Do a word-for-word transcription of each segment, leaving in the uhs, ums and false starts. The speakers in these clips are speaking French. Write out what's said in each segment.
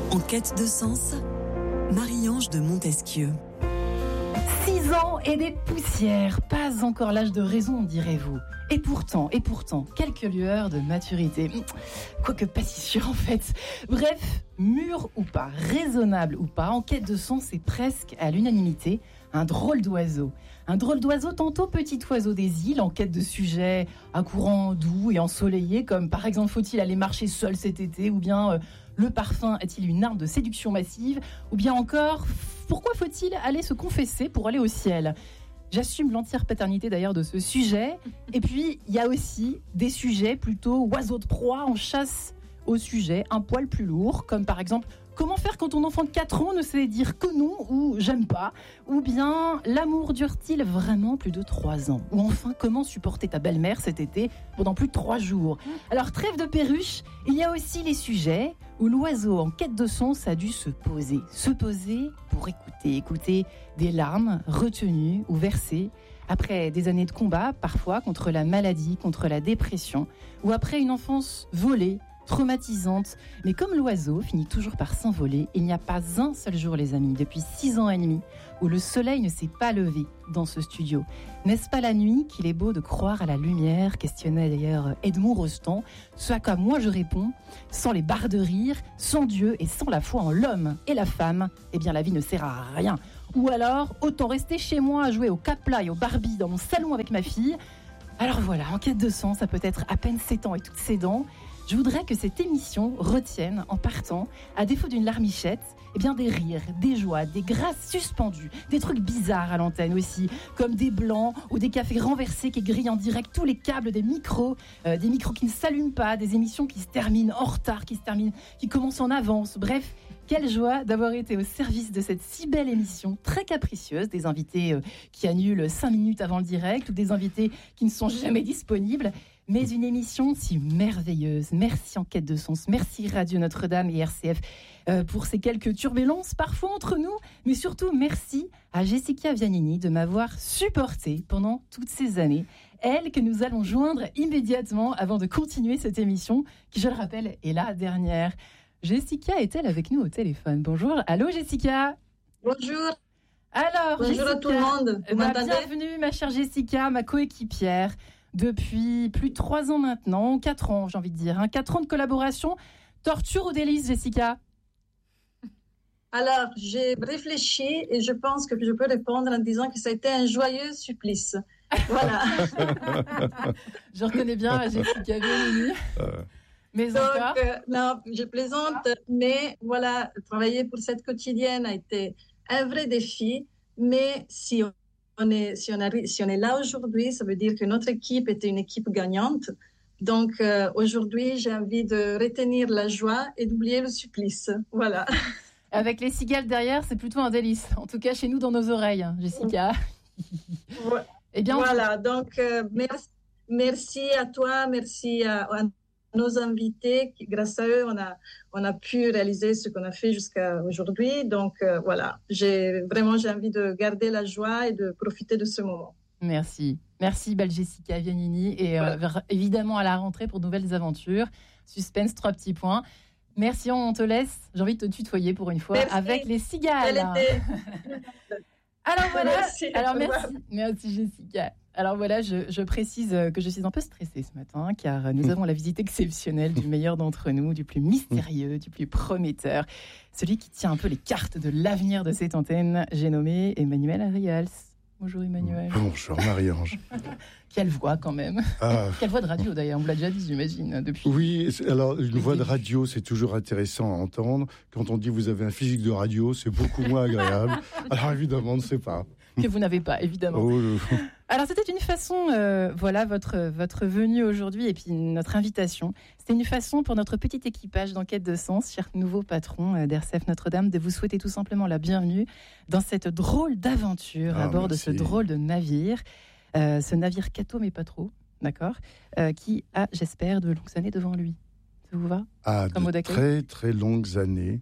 En quête de sens, Marie-Ange de Montesquieu. Six ans et des poussières, pas encore l'âge de raison, direz-vous. Et pourtant, et pourtant, quelques lueurs de maturité. Quoique pas si sûr en fait. Bref, mûr ou pas, raisonnable ou pas, en quête de sens, c'est presque à l'unanimité un drôle d'oiseau. Un drôle d'oiseau, tantôt petit oiseau des îles, en quête de sujets à courant doux et ensoleillé, comme par exemple faut-il aller marcher seul cet été, ou bien euh, le parfum est-il une arme de séduction massive, ou bien encore pourquoi faut-il aller se confesser pour aller au ciel ? J'assume l'entière paternité d'ailleurs de ce sujet. Et puis, il y a aussi des sujets plutôt oiseaux de proie en chasse au sujet un poil plus lourd, comme par exemple comment faire quand ton enfant de quatre ans ne sait dire que non ou j'aime pas, ou bien l'amour dure-t-il vraiment plus de trois ans, ou enfin comment supporter ta belle-mère cet été pendant plus de trois jours. Alors trêve de perruche, il y a aussi les sujets où l'oiseau en quête de sens a dû se poser, se poser pour écouter, écouter des larmes retenues ou versées après des années de combat, parfois contre la maladie, contre la dépression, ou après une enfance volée, traumatisante, mais comme l'oiseau finit toujours par s'envoler, il n'y a pas un seul jour, les amis, depuis six ans et demi, où le soleil ne s'est pas levé dans ce studio. N'est-ce pas la nuit qu'il est beau de croire à la lumière, questionnait d'ailleurs Edmond Rostand, ce à quoi moi je réponds, sans les barres de rire, sans Dieu et sans la foi en l'homme et la femme, eh bien la vie ne sert à rien. Ou alors, autant rester chez moi à jouer au Capla et au Barbie dans mon salon avec ma fille. Alors voilà, en quête de sens, ça peut être à peine sept ans et toutes ses dents. Je voudrais que cette émission retienne, en partant, à défaut d'une larmichette, eh bien des rires, des joies, des grâces suspendues, des trucs bizarres à l'antenne aussi, comme des blancs ou des cafés renversés qui grillent en direct tous les câbles des micros, euh, des micros qui ne s'allument pas, des émissions qui se terminent en retard, qui se terminent, qui commencent en avance. Bref, quelle joie d'avoir été au service de cette si belle émission, très capricieuse, des invités euh, qui annulent cinq minutes avant le direct ou des invités qui ne sont jamais disponibles. Mais une émission si merveilleuse. Merci En Quête de Sens, merci Radio Notre-Dame et R C F euh, pour ces quelques turbulences parfois entre nous, mais surtout merci à Jessica Vianini de m'avoir supportée pendant toutes ces années. Elle que nous allons joindre immédiatement avant de continuer cette émission qui, je le rappelle, est la dernière. Jessica est-elle avec nous au téléphone ? Bonjour, allô Jessica ? Bonjour. Alors, Bonjour Jessica, à tout le monde. Vous bah, m'entendez ? bienvenue ma chère Jessica, ma coéquipière. Depuis plus de trois ans maintenant, quatre ans j'ai envie de dire, hein, quatre ans de collaboration. Torture ou délice, Jessica ? Alors, j'ai réfléchi et je pense que je peux répondre en disant que ça a été un joyeux supplice. Voilà. Je reconnais bien Jessica Vianini. Euh... Mais Donc, encore euh, non, je plaisante, mais voilà, travailler pour cette quotidienne a été un vrai défi, mais si on On est, si, on arrive, si on est là aujourd'hui, ça veut dire que notre équipe était une équipe gagnante. Donc euh, aujourd'hui, j'ai envie de retenir la joie et d'oublier le supplice. Voilà. Avec les cigales derrière, c'est plutôt un délice. En tout cas, chez nous, dans nos oreilles, Jessica. Ouais. Eh bien, voilà. Donc euh, merci, merci à toi, merci à, à nos invités. Grâce à eux, on a, on a pu réaliser ce qu'on a fait jusqu'à aujourd'hui. Donc, euh, voilà, j'ai, vraiment, j'ai envie de garder la joie et de profiter de ce moment. Merci. Merci, belle Jessica Vianini. Et euh, voilà. Évidemment, à la rentrée pour de nouvelles aventures. Suspense, trois petits points. Merci, on te laisse. J'ai envie de te tutoyer pour une fois. Merci. Avec les cigales. Alors voilà. Merci. Alors, merci. Merci, Jessica. Alors voilà, je, je précise que je suis un peu stressée ce matin, car nous avons la visite exceptionnelle du meilleur d'entre nous, du plus mystérieux, du plus prometteur, celui qui tient un peu les cartes de l'avenir de cette antenne. J'ai nommé Emmanuel Arials. Bonjour Emmanuel. Bonjour Marie-Ange. Quelle voix quand même. Ah. Quelle voix de radio d'ailleurs, on me l'a déjà dit j'imagine depuis. Oui, alors une voix de radio c'est toujours intéressant à entendre. Quand on dit vous avez un physique de radio, c'est beaucoup moins agréable. Alors évidemment, on ne sait pas. Que vous n'avez pas, évidemment. Oh, le... Alors c'était une façon, euh, voilà, votre, votre venue aujourd'hui et puis notre invitation. C'était une façon pour notre petit équipage d'Enquête de Sens, cher nouveau patron euh, d'R C F Notre-Dame, de vous souhaiter tout simplement la bienvenue dans cette drôle d'aventure ah, à bord merci. de ce drôle de navire. Euh, ce navire Cato, mais pas trop, d'accord, euh, qui a, j'espère, de longues années devant lui. Ça vous va ? Ah, Comme de très très longues années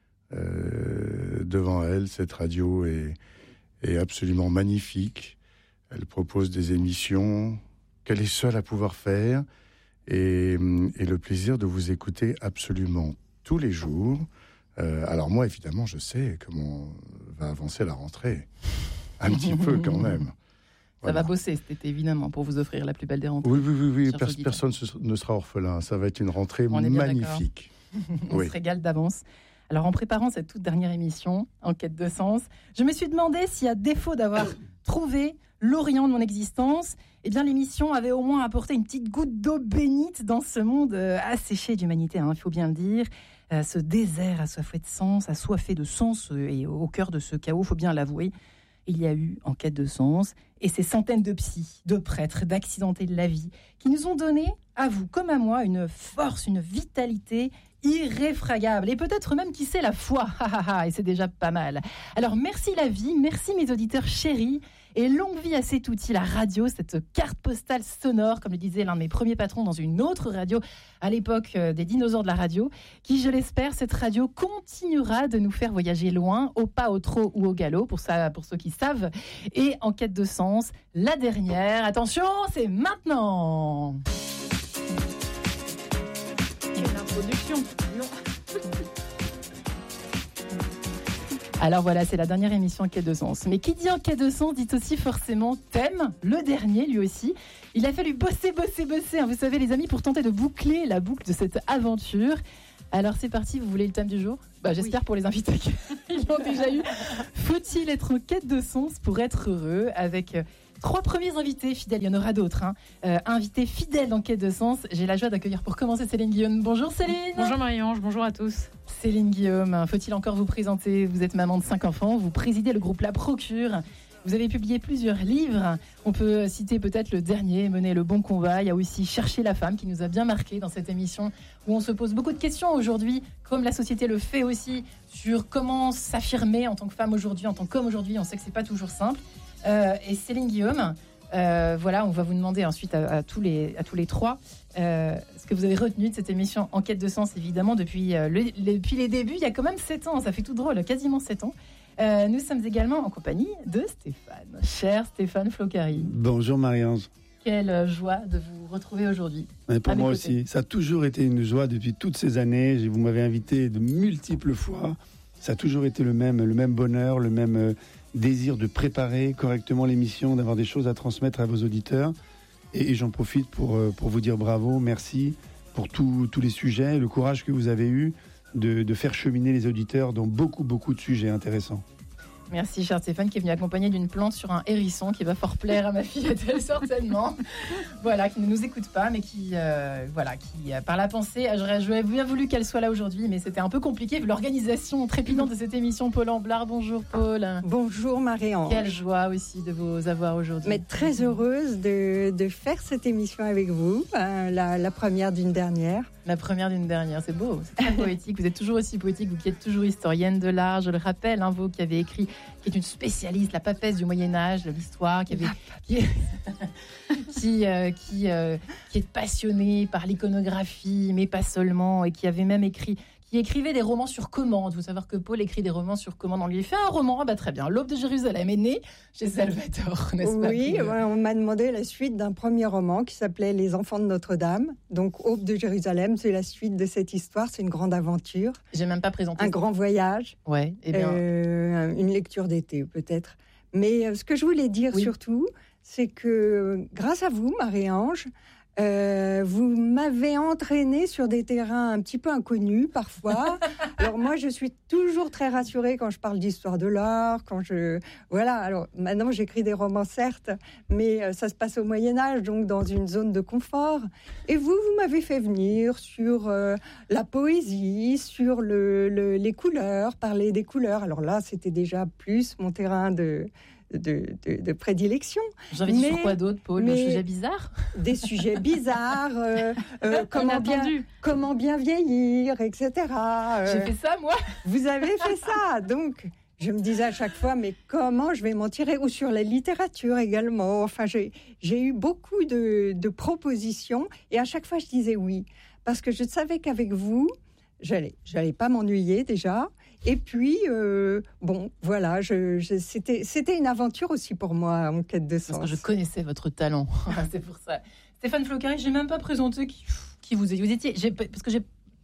euh, devant elle. Cette radio est, est absolument magnifique. Elle propose des émissions qu'elle est seule à pouvoir faire et, et le plaisir de vous écouter absolument tous les jours Euh, alors moi, évidemment, je sais comment va avancer la rentrée. Un petit peu quand même. Ça Voilà. va bosser cet été, évidemment, pour vous offrir la plus belle des rentrées. Oui, oui, oui, oui. Chers Pers- auditeurs. personne se- ne sera orphelin. Ça va être une rentrée On est bien magnifique. On Oui. se régale d'avance. Alors, en préparant cette toute dernière émission, En quête de sens, je me suis demandé si, à défaut d'avoir trouvé l'Orient de mon existence, eh bien, l'émission avait au moins apporté une petite goutte d'eau bénite dans ce monde euh, asséché d'humanité, hein, il faut bien le dire. Euh, ce désert assoiffé de sens, assoiffé de sens, euh, et au cœur de ce chaos, il faut bien l'avouer, il y a eu En quête de sens et ces centaines de psys, de prêtres, d'accidentés de la vie qui nous ont donné, à vous comme à moi, une force, une vitalité irréfragable et peut-être même, qui sait, la foi. Et c'est déjà pas mal. Alors merci la vie, merci mes auditeurs chéris et longue vie à cet outil, la radio, cette carte postale sonore, comme le disait l'un de mes premiers patrons dans une autre radio à l'époque euh, des dinosaures de la radio, qui, je l'espère, cette radio continuera de nous faire voyager loin, au pas, au trot ou au galop, pour ça, pour ceux qui savent. Et En quête de sens, la dernière, attention, c'est maintenant. Quelle introduction. Alors voilà, c'est la dernière émission En quête de sens. Mais qui dit En quête de sens dit aussi forcément thème, le dernier lui aussi. Il a fallu bosser, bosser, bosser, hein, vous savez les amis, pour tenter de boucler la boucle de cette aventure. Alors c'est parti, vous voulez le thème du jour ? Bah, j'espère oui. Pour les invités qu'ils l'ont déjà eu. Faut-il être en quête de sens pour être heureux ? Avec euh, trois premiers invités fidèles, il y en aura d'autres. Hein. Euh, invités fidèles d'En quête de sens. J'ai la joie d'accueillir pour commencer Céline Guillaume. Bonjour Céline. Bonjour Marie-Ange, bonjour à tous. Céline Guillaume, faut-il encore vous présenter ? Vous êtes maman de cinq enfants, vous présidez le groupe La Procure. Vous avez publié plusieurs livres. On peut citer peut-être le dernier, Mener le bon combat. Il y a aussi Chercher la femme, qui nous a bien marqué dans cette émission, où on se pose beaucoup de questions aujourd'hui, comme la société le fait aussi, sur comment s'affirmer en tant que femme aujourd'hui, en tant qu'homme aujourd'hui. On sait que c'est pas toujours simple. Euh, et Céline Guillaume, euh, voilà, on va vous demander ensuite à, à, tous, les, à tous les trois euh, ce que vous avez retenu de cette émission En quête de sens, évidemment, depuis, euh, le, le, depuis les débuts. Il y a quand même sept ans, ça fait tout drôle, quasiment sept ans. Euh, nous sommes également en compagnie de Stéphane, cher Stéphane Flocari. Bonjour Marie-Ange. Quelle joie de vous retrouver aujourd'hui. Mais pour moi aussi, ça a toujours été une joie depuis toutes ces années. Vous m'avez invité de multiples fois. Ça a toujours été le même, le même bonheur, le même euh, désir de préparer correctement l'émission, d'avoir des choses à transmettre à vos auditeurs. Et, et j'en profite pour, euh, pour vous dire bravo, merci pour tout, tous les sujets, le courage que vous avez eu de, de faire cheminer les auditeurs dans beaucoup, beaucoup de sujets intéressants. Merci, cher Stéphane, qui est venu accompagné d'une plante sur un hérisson qui va fort plaire à ma fille, certainement. Voilà, qui ne nous écoute pas, mais qui, euh, voilà, qui euh, par la pensée, j'aurais, j'aurais bien voulu qu'elle soit là aujourd'hui, mais c'était un peu compliqué vu l'organisation trépidante de cette émission. Paul Amblard, bonjour Paul. Bonjour Marie-Ange. Quelle joie aussi de vous avoir aujourd'hui. Mais très heureuse de, de faire cette émission avec vous, hein, la, la première d'une dernière. La première d'une dernière, c'est beau, c'est très poétique. Vous êtes toujours aussi poétique, vous qui êtes toujours historienne de l'art, je le rappelle, hein, vous qui avez écrit, qui est une spécialiste, la papesse du Moyen-Âge, de l'histoire, qui, avait, qui, qui, euh, qui, euh, qui est passionnée par l'iconographie, mais pas seulement, et qui avait même écrit, qui écrivait des romans sur commande. Vous savez que Paul écrit des romans sur commande. On lui a fait un roman, ah bah très bien. L'Aube de Jérusalem est née chez Salvatore, n'est-ce pas ? Oui, ouais, on m'a demandé la suite d'un premier roman qui s'appelait Les Enfants de Notre-Dame. Donc Aube de Jérusalem, c'est la suite de cette histoire. C'est une grande aventure. J'ai même pas présenté. Un ça. Grand voyage. Ouais. Eh bien. Euh, une lecture d'été peut-être. Mais euh, ce que je voulais dire oui. surtout, c'est que grâce à vous, Marie-Ange, Euh, vous m'avez entraînée sur des terrains un petit peu inconnus parfois. Alors moi, je suis toujours très rassurée quand je parle d'histoire de l'art, quand je voilà. Alors maintenant, j'écris des romans certes, mais euh, ça se passe au Moyen Âge, donc dans une zone de confort. Et vous, vous m'avez fait venir sur euh, la poésie, sur le, le, les couleurs, parler des couleurs. Alors là, c'était déjà plus mon terrain de De, de, de prédilection. J'avais dit sur quoi d'autre, Paul ? Des sujets bizarres ? Des sujets bizarres, euh, euh, comment, bien, comment bien vieillir, et cetera. Euh, J'ai fait ça, moi. Vous avez fait ça, donc je me disais à chaque fois, mais comment je vais m'en tirer ? Ou sur la littérature également. Enfin, j'ai, j'ai eu beaucoup de, de propositions et à chaque fois, je disais oui. Parce que je savais qu'avec vous, j'allais, j'allais pas m'ennuyer déjà. Et puis, euh, bon, voilà, je, je, c'était, c'était une aventure aussi pour moi, En quête de sens. Parce que je connaissais votre talent, c'est pour ça. Stéphane Flocari, je n'ai même pas présenté qui, qui vous étiez. Vous étiez j'ai, parce que j'ai,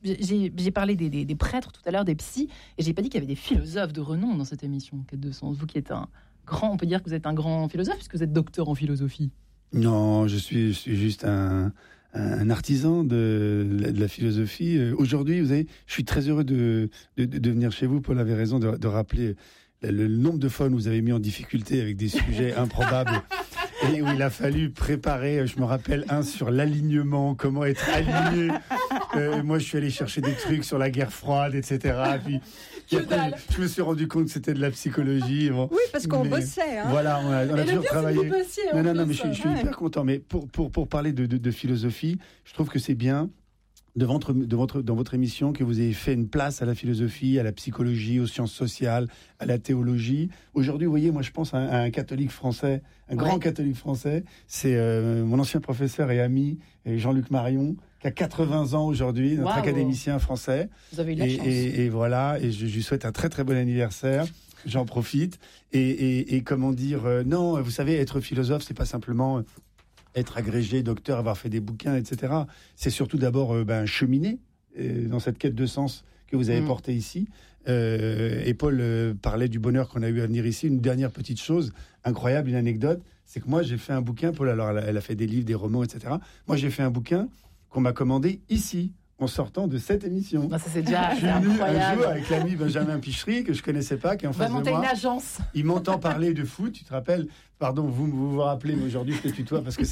j'ai, j'ai parlé des, des, des prêtres tout à l'heure, des psys, et j'ai pas dit qu'il y avait des philosophes de renom dans cette émission, Quête de sens. Vous qui êtes un grand, on peut dire que vous êtes un grand philosophe, puisque vous êtes docteur en philosophie. Non, je suis, je suis juste un, un artisan de, de la philosophie. Aujourd'hui, vous savez, je suis très heureux de, de, de venir chez vous. Paul avait raison de, de rappeler le, le nombre de fois où vous avez mis en difficulté avec des sujets improbables. Et où il a fallu préparer, je me rappelle, un sur l'alignement, comment être aligné. Euh, moi, je suis allé chercher des trucs sur la guerre froide, et cetera. Puis, puis après, je, je me suis rendu compte que c'était de la psychologie. Bon. Oui, parce qu'on mais, bossait. Hein. Voilà, on a, on a toujours bien, travaillé. Bossiez, non, non, non, mais je, je suis ouais. hyper content. Mais pour, pour, pour parler de, de, de philosophie, je trouve que c'est bien de votre, de votre, dans votre émission que vous ayez fait une place à la philosophie, à la psychologie, aux sciences sociales, à la théologie. Aujourd'hui, vous voyez, moi je pense à un, à un catholique français, un ouais. grand catholique français, c'est euh, mon ancien professeur et ami Jean-Luc Marion, qui a quatre-vingts ans aujourd'hui, notre wow. académicien français. Vous avez eu la et, chance. Et, et voilà, et je, je lui souhaite un très très bon anniversaire. J'en profite. Et, et, et comment dire, euh, non, vous savez, être philosophe, c'est pas simplement... Euh, être agrégé, docteur, avoir fait des bouquins, et cetera. C'est surtout d'abord euh, ben, cheminer euh, dans cette quête de sens que vous avez mmh. portée ici. Euh, et Paul euh, parlait du bonheur qu'on a eu à venir ici. Une dernière petite chose incroyable, une anecdote, c'est que moi j'ai fait un bouquin, Paul, alors elle a, elle a fait des livres, des romans, et cetera. Moi j'ai fait un bouquin qu'on m'a commandé ici, en sortant de cette émission. Non, ça c'est déjà je suis venu incroyable. Un jour avec l'ami Benjamin Pichery, que je connaissais pas, qui est en face de moi. On va monter une agence. Il m'entend parler de foot, tu te rappelles? Pardon, vous vous, vous rappelez, mais aujourd'hui je te tutoie parce que c'est